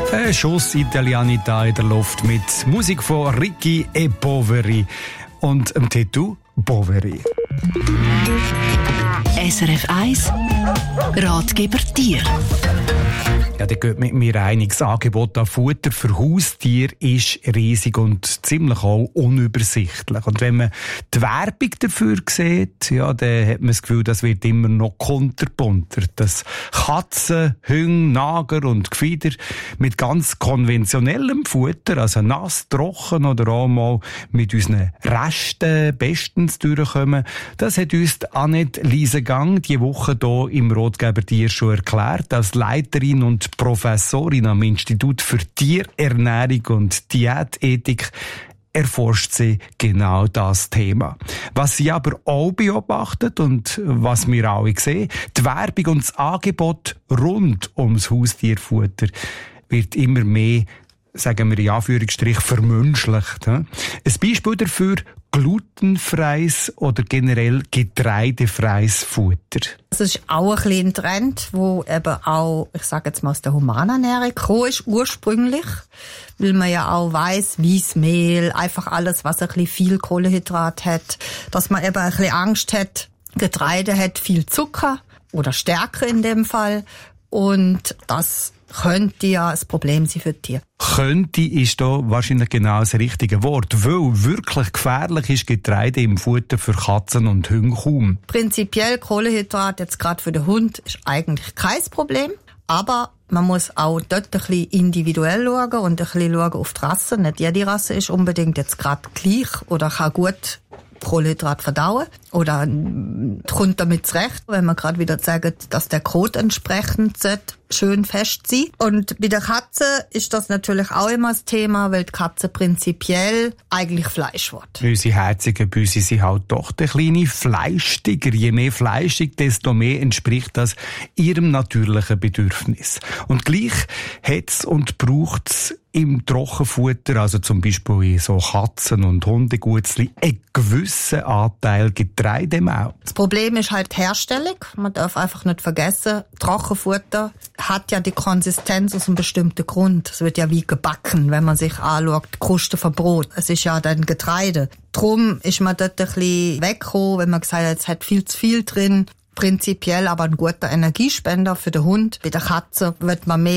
Ein Schuss Italianità in der Luft mit Musik von Ricky e Poveri und dem Titel Poveri. SRF 1 Ratgeber Tier. Ja, da geht mit mir einig. Das Angebot an Futter für Haustiere ist riesig und ziemlich auch unübersichtlich. Und wenn man die Werbung dafür sieht, ja, dann hat man das Gefühl, das wird immer noch kunterbunter. Dass Katzen, Hunde, Nager und Gefieder mit ganz konventionellem Futter, also nass, trocken oder auch mal mit unseren Resten bestens durchkommen, das hat uns Annette Liesegang diese Woche hier im Ratgeber Tier schon erklärt, als Leiterin und Professorin am Institut für Tierernährung und Diätethik erforscht sie genau das Thema. Was sie aber auch beobachtet und was wir alle sehen, die Werbung und das Angebot rund ums Haustierfutter wird immer mehr, sagen wir in Anführungsstrich, vermenschlicht. Ein Beispiel dafür: glutenfreies oder generell getreidefreies Futter. Das ist auch ein bisschen ein Trend, wo eben auch, ich sage jetzt mal, aus der Humanernährung gekommen ist, ursprünglich. Weil man ja auch weiss, Weissmehl, einfach alles, was ein bisschen viel Kohlenhydrat hat, dass man eben ein bisschen Angst hat, Getreide hat viel Zucker oder Stärke in dem Fall. Und das könnte ja ein Problem sein für die Tiere. Könnte ist da wahrscheinlich genau das richtige Wort, weil wirklich gefährlich ist Getreide im Futter für Katzen und Hunde kaum. Prinzipiell Kohlenhydrat jetzt gerade für den Hund ist eigentlich kein Problem, aber man muss auch dort ein bisschen individuell schauen und ein bisschen schauen auf die Rasse. Nicht jede Rasse ist unbedingt jetzt gerade gleich oder kann gut Kohlenhydrat verdauen oder kommt damit zurecht, wenn man gerade wieder sagt, dass der Kot entsprechend schön fest sein. Und bei der Katze ist das natürlich auch immer das Thema, weil die Katze prinzipiell eigentlich Fleisch will. Unsere herzigen Büsi sind halt doch der kleine Fleischtiger. Je mehr fleischig, desto mehr entspricht das ihrem natürlichen Bedürfnis. Und gleich hat's und braucht's im Trockenfutter, also zum Beispiel in so Katzen- und Hundegutzli, einen gewissen Anteil Getreidemehl. Das Problem ist halt die Herstellung. Man darf einfach nicht vergessen, Trockenfutter hat ja die Konsistenz aus einem bestimmten Grund. Es wird ja wie gebacken, wenn man sich anschaut, die Kruste vom Brot. Es ist ja dann Getreide. Drum ist man dort ein bisschen weggekommen, wenn man gesagt hat, es hat viel zu viel drin. Prinzipiell aber ein guter Energiespender für den Hund. Bei der Katze wird man mehr